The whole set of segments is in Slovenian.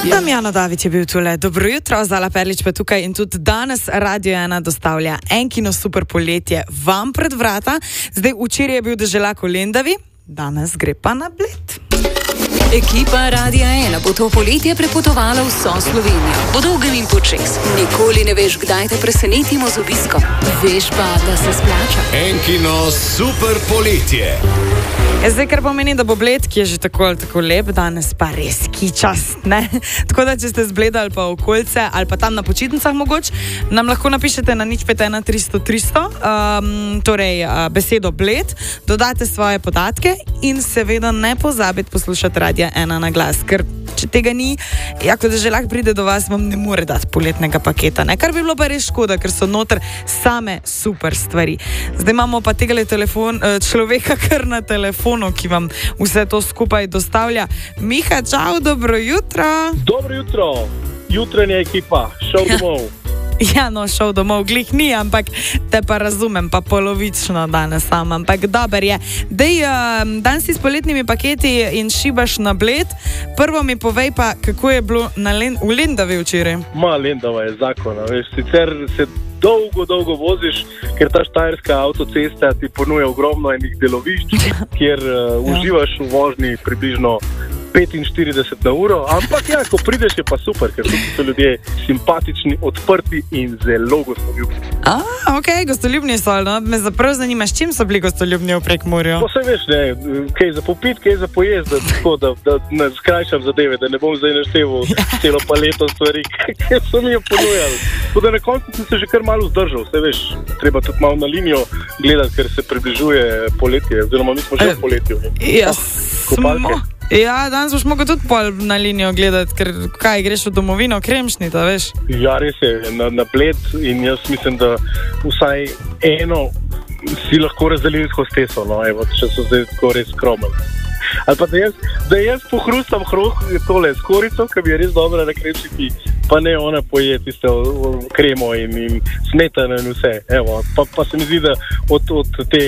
Damjano David je bil tule. Dobro jutro, Zala Perlič pa tukaj in tudi danes Radio 1 dostavlja Enkino super poletje vam pred vrata. Zdaj včeraj je bil deželak v Lendavi, danes gre pa na Bled. Ekipa Radia 1 bo to poletje prepotovala vso Slovenijo. Po dolgem in počez. Nikoli ne veš, kdaj te presenetimo z obiskom. Veš pa, da se splača. Enkino super poletje. Zdaj, kar pomeni, da bo Bled, ki je že tako ali tako lep, danes pa res kičast, ne? Tako da, če ste z Bleda ali pa okolice, ali pa tam na počitnicah mogoče, nam lahko napišete na 051 300 300, torej besedo Bled, dodate svoje podatke in seveda ne pozabite poslušati Radia 1 na glas, ker če tega ni, ko deželak pride do vas, vam ne more dati poletnega paketa, ne? Kar bi bilo pa res škoda, ker so noter same super stvari. Zdaj imamo pa tega človeka kar na telefonu, ki vam vse to skupaj dostavlja. Miha, čau, dobro jutro. Dobro jutro, jutranja ekipa, šel domov. Ja, no, šel domov, glih ni, ampak te pa razumem, pa polovično danes sam, ampak dober je. Dej, dan si s poletnimi paketi in šibaš na Bled. Prvo mi povej pa, kako je bilo v Lendavi včeraj. Lendava je zakon, veš, sicer se dolgo voziš, ker ta štajerska avtocesta ti ponuja ogromno enih delovišč, kjer uživaš v vožnji približno 45 na uro, ampak ja, ko prideš je pa super, ker so ljudje simpatični, odprti in zelo gostoljubni. Ok, gostoljubni so, no? Me zapravo zanima, s čim so bili gostoljubni v Prekmurju? To se veš, ne, kaj za popit, kaj za pojest, da ne skrajšam zadeve, da ne bom zdaj našteval celo paleto stvari, ki so mi jo ponujali. Tako da na koncu sem se že kar malo zdržal, se veš, treba tudi malo na linijo gledati, ker se približuje poletje, oziroma mi smo že v poletju. Ja, danes boš mogel tudi pol na linijo gledati, ker kaj, greš v domovino, Kremšnita, veš? Ja, res je, na Bled in jaz mislim, da vsaj eno si lahko razdelili s hosteso, no, evo, če so zdaj tako res skromni. Ali pa da jaz pohrustam tole skorico, ki bi je res dobra na Kremšniti, pa ne ona poje tiste kremo in smetano in vse. Evo, pa se mi zdi, da od te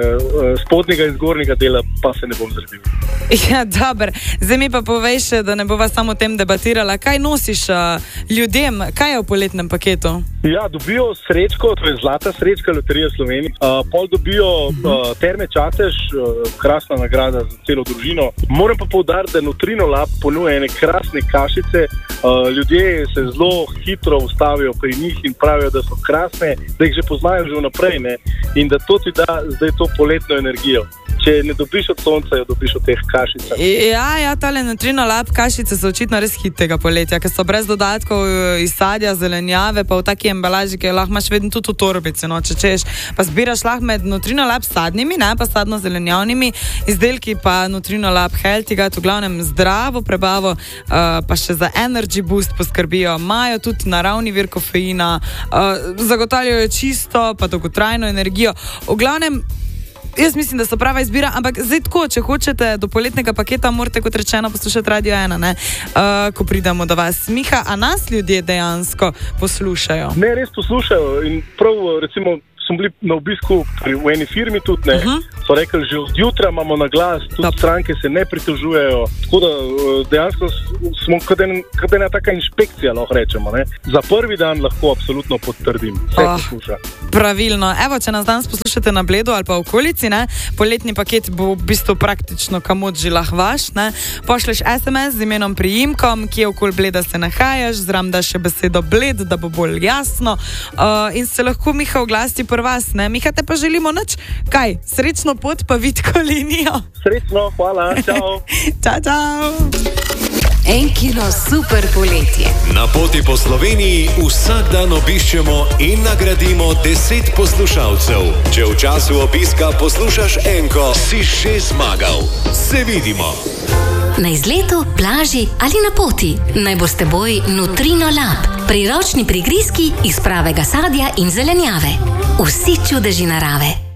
spodnjega in zgornjega dela pa se ne bom zredil. Ja, dober. Zdaj mi pa poveš, da ne bova samo o tem debatirala. Kaj nosiš ljudem? Kaj je v poletnem paketu? Ja, dobijo srečko, to je zlata srečka Loterija Slovenije. Pol dobijo Terme Čatež, krasna nagrada za celo družino. Moram pa poudariti, da Nutrino Lab ponuja ene krasne kašice. Ljudje se zelo hitro ustavijo pri njih in pravijo, da so krasne, da jih že poznajo že vnaprej, ne? In da to ti da zdaj to poletno energijo. Če ne dobiš od sonca, jo dobiš od teh kašicah. Ja, tale Nutrino Lab kašice so očitno res hit tega poletja, ker so brez dodatkov iz sadja, zelenjave, pa v taki embalaži, ki jo lahko imaš vedno tudi v torbici, no, če češ. Pa zbiraš lahko med Nutrino Lab sadnimi, ne, pa sadno-zelenjavnimi izdelki, pa Nutrino Lab Healthy, v glavnem zdravo prebavo, pa še za energy boost poskrbijo. Imajo tudi naravni vir kofeina, zagotavljajo čisto, pa dolgotrajno energijo. V glavnem, jaz mislim, da so prava izbira, ampak zdaj tako, če hočete do poletnega paketa, morate kot rečeno poslušati Radio 1, ne? Ko pridemo do vas. Miha, a nas ljudje dejansko poslušajo? Ne, res poslušajo in prav, recimo, smo bili na obisku v eni firmi tudi, ne, so rekli, že od jutra imamo na glas, tudi stranke se ne pritožujejo, tako da dejansko smo kot ena taka inšpekcija, lahko rečemo, ne. Za prvi dan lahko absolutno potrdim, vse posluša. Pravilno. Evo, če nas danes poslušate na Bledu ali pa v okolici, ne, poletni paket bo v bistvu praktično kamot že lahko vaš, ne. Pošleš SMS z imenom priimkom, kje okoli Bleda se nahajaš, zraven daš še besedo Bled, da bo bolj jasno, in se lahko Miha oglasi pri vas, ne. Miha, te pa želimo nič. Kaj? Srečno pot pa vitko linijo. Srečno, hvala, čau. Čau. Enkino super poletje. Na poti po Sloveniji vsak dan obiščemo in nagradimo 10 poslušalcev. Če v času obiska poslušaš Enko, si že zmagal. Se vidimo. Na izletu, plaži ali na poti. Naj bo s teboj Nutrino Lab. Priročni prigrizki iz pravega sadja in zelenjave. Vsi čudeži narave.